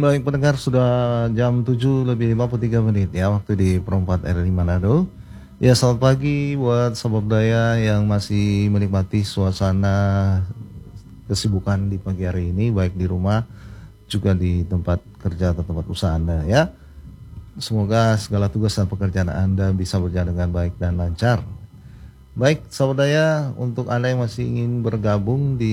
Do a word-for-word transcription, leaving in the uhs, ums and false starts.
baik pendengar, sudah jam tujuh lebih lima puluh tiga menit ya, waktu di Perempat R I Manado. Ya, selamat pagi buat sobat budaya yang masih menikmati suasana kesibukan di pagi hari ini, baik di rumah juga di tempat kerja atau tempat usaha Anda ya. Semoga segala tugas dan pekerjaan Anda bisa berjalan dengan baik dan lancar. Baik, saudara, untuk Anda yang masih ingin bergabung di